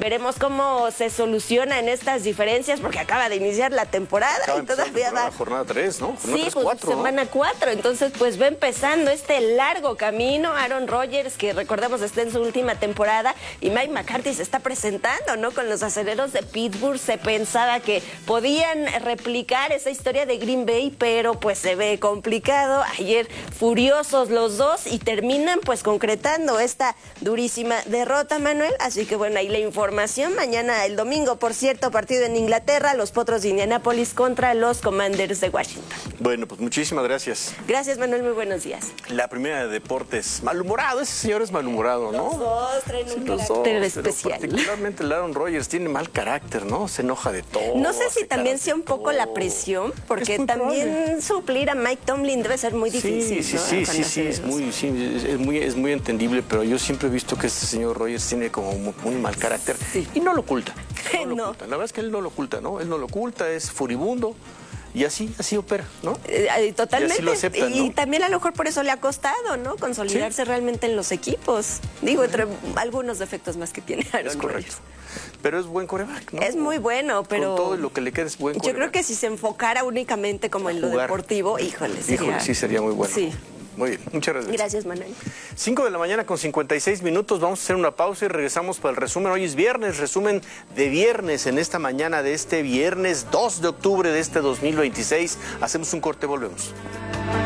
veremos cómo se solucionan estas diferencias, porque acaba de iniciar la temporada y todavía va. Jornada 3, ¿no? Sí, pues 4, semana 4, entonces pues va empezando este largo camino. Aaron Rodgers, que recordemos está en su última temporada, y Mike McCarthy se está presentando, ¿no? Con los Acereros de Pittsburgh. Se pensaba que podían replicar esa historia de Green Bay, pero pues se ve complicado. Ayer furiosos los dos y terminan pues concretando esta durísima derrota, Manuel. Así que bueno, ahí la información. Mañana, el domingo, por cierto, partido en Inglaterra, los Potros de Indianápolis contra los Commanders de Washington. Bueno, pues muchísimas gracias. Gracias, Manuel, muy buenos días. La primera de deportes, malhumorado, ese señor es malhumorado, ¿no? Los dos traen un carácter especial. Particularmente el Aaron Rodgers tiene mal carácter, ¿no? Se enoja de todo. No sé si también sea un poco la presión, porque también suplir a Mike Tomlin debe ser muy difícil. Sí, es muy entendible, pero yo siempre he visto que este señor Rodgers tiene como muy mal carácter y no lo oculta. La verdad es que él no lo oculta, ¿no? Él no lo oculta, es furibundo. Y así opera, ¿no? Totalmente. Y así lo aceptan, ¿no? Y también a lo mejor por eso le ha costado, ¿no? Consolidarse realmente en los equipos. Digo, entre algunos defectos más que tiene Aaron Rodgers. Es correcto. Pero es buen quarterback, ¿no? Es muy bueno, pero... Con todo lo que le queda es buen quarterback. Yo creo que si se enfocara únicamente como en lo deportivo, híjole, sí sería muy bueno. Sí. Muy bien, muchas gracias. Gracias, Manuel. 5 de la mañana con 56 minutos, vamos a hacer una pausa y regresamos para el resumen. Hoy es viernes, resumen de viernes en esta mañana de este viernes 2 de octubre de este 2026. Hacemos un corte, volvemos.